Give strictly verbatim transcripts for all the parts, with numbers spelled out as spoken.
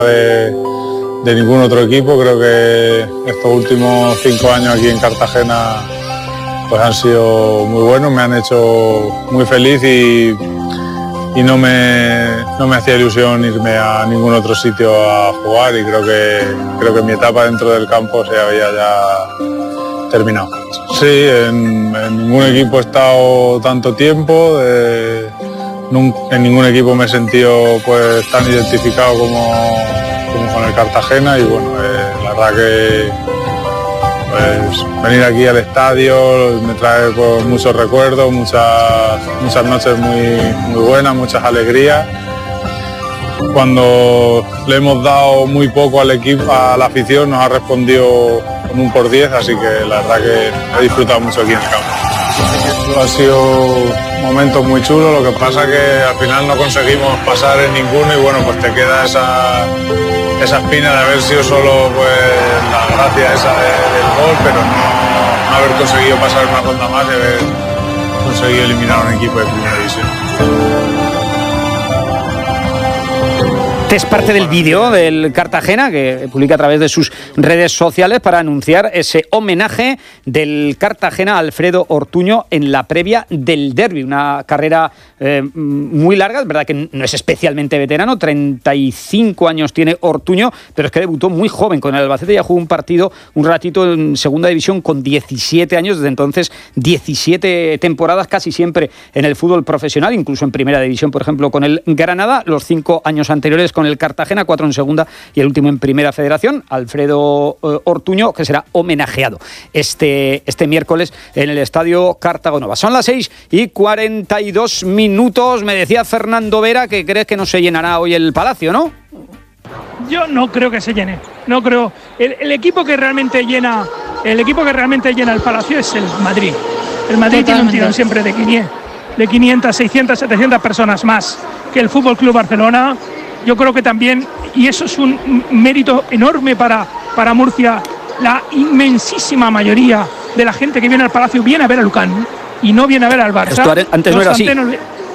de, de ningún otro equipo. Creo que estos últimos cinco años aquí en Cartagena pues han sido muy buenos, me han hecho muy feliz y, y no, me, no me hacía ilusión irme a ningún otro sitio a jugar, y creo que, creo que mi etapa dentro del campo se había ya terminado. Sí, en, en ningún equipo he estado tanto tiempo, de, en ningún equipo me he sentido pues tan identificado como, como con el Cartagena, y bueno, eh, la verdad que pues, venir aquí al estadio me trae pues, muchos recuerdos, muchas, muchas noches muy, muy buenas, muchas alegrías. Cuando le hemos dado muy poco al equipo, a la afición nos ha respondido con un por diez, así que la verdad que he disfrutado mucho aquí en el campo. Ha sido momentos muy chulos, lo que pasa que al final no conseguimos pasar en ninguno, y bueno, pues te queda esa, esa espina de haber sido solo pues la gracia esa de, del gol, pero no, no haber conseguido pasar una ronda más y haber conseguido eliminar a un equipo de primera división. Este es parte del vídeo del Cartagena que publica a través de sus redes sociales para anunciar ese homenaje del Cartagena a Alfredo Ortuño en la previa del derbi. Una carrera eh, muy larga, es verdad que no es especialmente veterano, treinta y cinco años tiene Ortuño, pero es que debutó muy joven con el Albacete, ya jugó un partido un ratito en segunda división con diecisiete años, desde entonces diecisiete temporadas casi siempre en el fútbol profesional, incluso en primera división, por ejemplo, con el Granada, los cinco años anteriores con el Cartagena, cuatro en segunda y el último en primera federación, Alfredo eh, Ortuño, que será homenajeado este, este miércoles en el Estadio Cartagonova. Son las seis y cuarenta y dos minutos. Me decía Fernando Vera que crees que no se llenará hoy el Palacio, ¿no? Yo no creo que se llene, no creo. El, el equipo que realmente llena, el equipo que realmente llena el Palacio es el Madrid. El Madrid Totalmente. Tiene un tirón siempre de quinientas, de quinientas, seiscientas, setecientas personas más que el Fútbol Club Barcelona. Yo creo que también, y eso es un mérito enorme para, para Murcia, la inmensísima mayoría de la gente que viene al Palacio viene a ver a Lucán y no viene a ver al Barça. Esto antes no era así. No,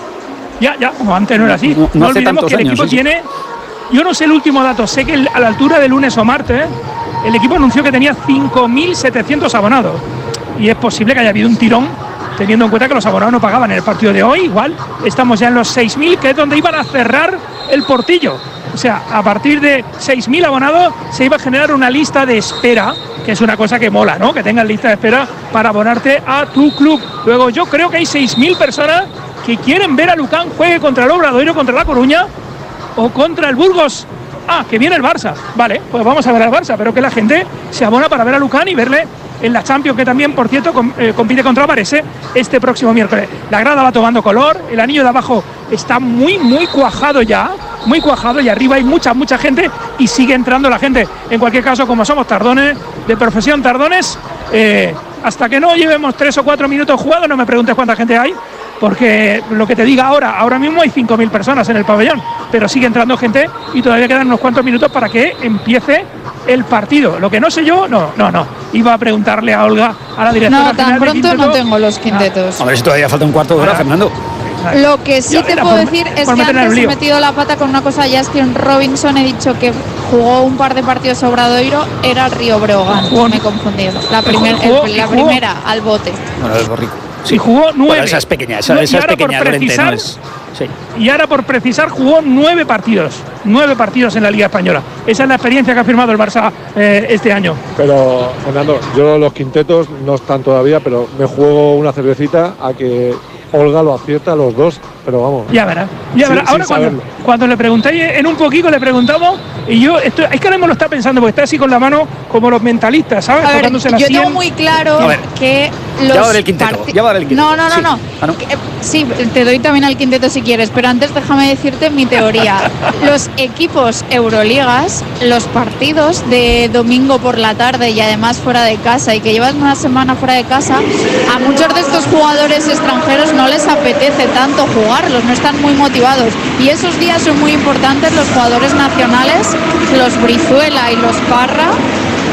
ya, ya, no, antes no era así. No, no, no no hace olvidemos que el años, equipo sí, tiene, yo no sé el último dato, sé que el, a la altura de lunes o martes, el equipo anunció que tenía cinco mil setecientos abonados. Y es posible que haya habido un tirón, teniendo en cuenta que los abonados no pagaban en el partido de hoy. Igual estamos ya en los seis mil, que es donde iban a cerrar el portillo. O sea, a partir de seis mil abonados se iba a generar una lista de espera, que es una cosa que mola, ¿no? Que tengas lista de espera para abonarte a tu club. Luego yo creo que hay seis mil personas que quieren ver a Lucán juegue contra el Obradoiro, contra La Coruña o contra el Burgos. Ah, que viene el Barça. Vale, pues vamos a ver al Barça, pero que la gente se abona para ver a Lucán y verle en la Champions, que también, por cierto, com, eh, compite contra Varese este próximo miércoles. La grada va tomando color, el anillo de abajo está muy, muy cuajado ya, muy cuajado, y arriba hay mucha, mucha gente y sigue entrando la gente. En cualquier caso, como somos tardones, de profesión tardones, eh, hasta que no llevemos tres o cuatro minutos jugados, no me preguntes cuánta gente hay, porque lo que te diga ahora, ahora mismo hay cinco mil personas en el pabellón, pero sigue entrando gente y todavía quedan unos cuantos minutos para que empiece el partido. Lo que no sé yo, no, no, no. Iba a preguntarle a Olga, a la directora. No, tan pronto no tengo los quintetos. Ah. A ver si todavía falta un cuarto de hora, Fernando. Lo que sí te puedo decir es que antes he metido la pata con una cosa. Justin Robinson, he dicho que jugó un par de partidos a Obradoiro, era el Río Breogán, no me he confundido. La, primer, el, la primera, al bote. Bueno, el Borrico. Sí, jugó nueve. Bueno, esa es pequeña, esa, esa es pequeña, Lorente, no es. Sí. Y ahora, por precisar, jugó nueve partidos. Nueve partidos en la Liga Española. Esa es la experiencia que ha firmado el Barça eh, este año. Pero, Fernando, yo los quintetos no están todavía, pero me juego una cervecita a que Olga lo acierta a los dos, pero vamos. Ya verá, ya verá. Sin, ahora sin cuando, cuando le preguntéis, en un poquito le preguntamos, y yo estoy, es que ahora mismo lo está pensando, porque está así con la mano como los mentalistas, ¿sabes? A ver, Tocándose la yo sien. tengo muy claro que los ya va a dar el quinteto, ya va a dar el quinteto. No, no, no, sí. no. ¿Ah, no? Que, eh, sí, te doy también al quinteto si quieres, pero antes déjame decirte mi teoría. Los equipos Euroligas, los partidos de domingo por la tarde y además fuera de casa, y que llevas una semana fuera de casa, a muchos de estos jugadores extranjeros no les apetece tanto jugarlos, no están muy motivados, y esos días son muy importantes los jugadores nacionales, los Brizuela y los Parra,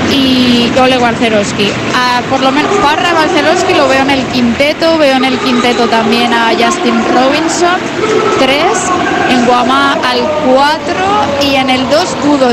y Oleg Balcerowski. Ah, por lo menos Parra Balcerowski lo veo en el quinteto, veo en el quinteto también a Justin Robinson, tres, en Guamá al cuatro y en el dos dudo